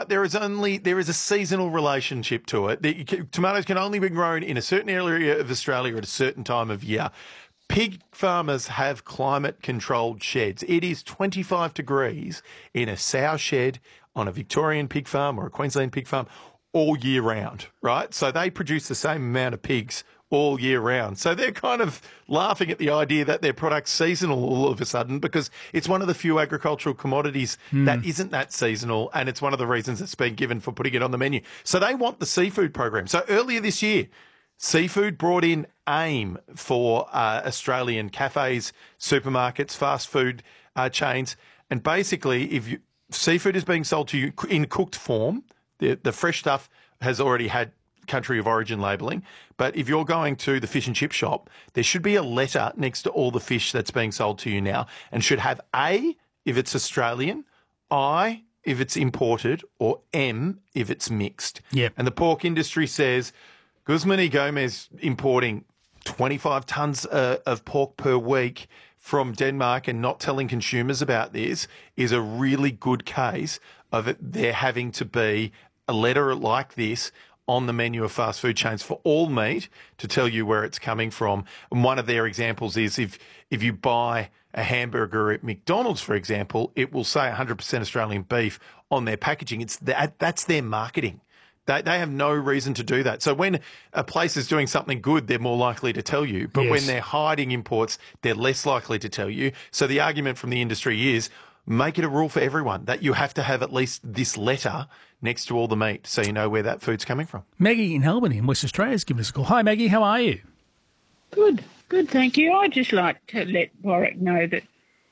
but there is a seasonal relationship to it. Tomatoes can only be grown in a certain area of Australia at a certain time of year. Pig farmers have climate-controlled sheds. It is 25 degrees in a sow shed on a Victorian pig farm or a Queensland pig farm all year round, right? So they produce the same amount of pigs all year round. So they're kind of laughing at the idea that their product's seasonal all of a sudden because it's one of the few agricultural commodities that isn't that seasonal, and it's one of the reasons it's been given for putting it on the menu. So they want the seafood program. So earlier this year, Seafood brought in AIM for Australian cafes, supermarkets, fast food chains. And basically, if seafood is being sold to you in cooked form, the fresh stuff has already had country of origin labelling. But if you're going to the fish and chip shop, there should be a letter next to all the fish that's being sold to you now and should have A, if it's Australian, I, if it's imported, or M, if it's mixed. Yep. And the pork industry says Guzman y Gomez importing 25 tonnes of pork per week from Denmark and not telling consumers about this is a really good case of it there having to be a letter like this on the menu of fast food chains for all meat to tell you where it's coming from. And one of their examples is if you buy a hamburger at McDonald's, for example, it will say 100% Australian beef on their packaging. That's their marketing. They have no reason to do that. So when a place is doing something good, they're more likely to tell you. But when they're hiding imports, they're less likely to tell you. So the argument from the industry is make it a rule for everyone that you have to have at least this letter next to all the meat so you know where that food's coming from. Maggie in Albany in West Australia has given us a call. Hi, Maggie. How are you? Good, thank you. I'd just like to let Warwick know that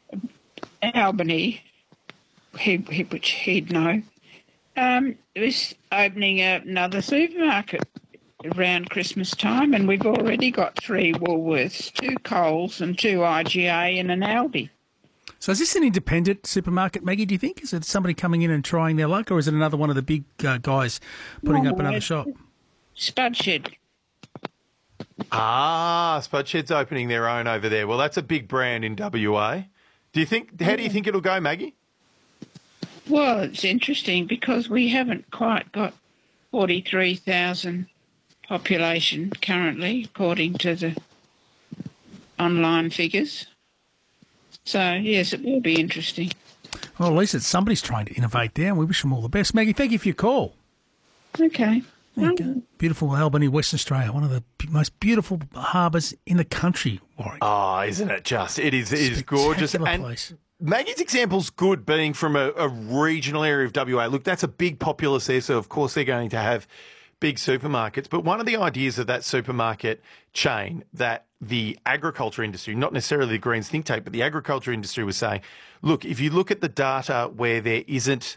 Albany, which he'd know, was opening another supermarket around Christmas time, and we've already got 3 Woolworths, 2 Coles and 2 IGA and an Aldi. So is this an independent supermarket, Maggie, do you think? Is it somebody coming in and trying their luck, or is it another one of the big guys putting up another shop? Spudshed. Spudshed's opening their own over there. Well, that's a big brand in WA. How do you think it'll go, Maggie? Well, it's interesting because we haven't quite got 43,000 population currently, according to the online figures. So, yes, it will be interesting. Well, at least somebody's trying to innovate there, and we wish them all the best. Maggie, thank you for your call. Okay. Beautiful Albany, Western Australia, one of the most beautiful harbours in the country, Warwick. Oh, isn't it just? It is gorgeous. And place. Maggie's example's good, being from a regional area of WA. Look, that's a big populace there, so of course they're going to have big supermarkets. But one of the ideas of that supermarket chain that the agriculture industry, not necessarily the Greens think tank, but the agriculture industry was saying, look, if you look at the data where there isn't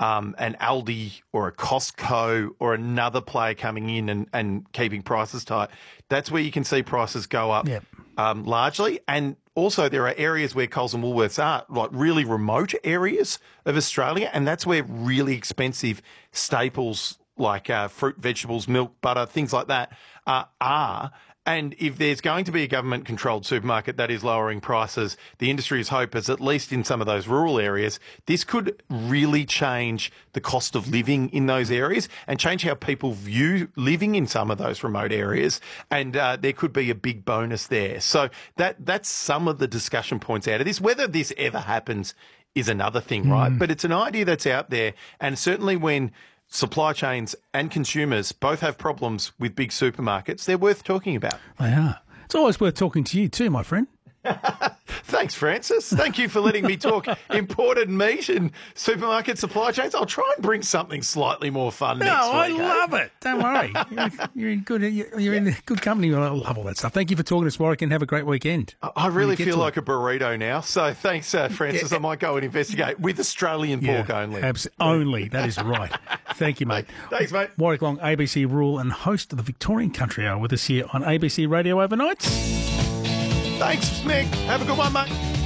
an Aldi or a Costco or another player coming in and keeping prices tight, that's where you can see prices go up largely. And also there are areas where Coles and Woolworths are, like really remote areas of Australia, and that's where really expensive staples like fruit, vegetables, milk, butter, things like that are. And if there's going to be a government-controlled supermarket that is lowering prices, the industry's hope is, at least in some of those rural areas, this could really change the cost of living in those areas and change how people view living in some of those remote areas. And there could be a big bonus there. So that's some of the discussion points out of this. Whether this ever happens is another thing, right? But it's an idea that's out there. And certainly when supply chains and consumers both have problems with big supermarkets, they're worth talking about. They are. It's always worth talking to you too, my friend. Thanks, Francis. Thank you for letting me talk imported meat and supermarket supply chains. I'll try and bring something slightly more fun next week. No, I love it. Don't worry. You're in good company. I love all that stuff. Thank you for talking to us, Warwick, and have a great weekend. I really feel like a burrito now. So thanks, Francis. I might go and investigate with Australian pork only. Only. That is right. Thank you, mate. Thanks, mate. Warwick Long, ABC Rural and host of the Victorian Country Hour with us here on ABC Radio Overnight. Thanks, Mick. Have a good one, mate.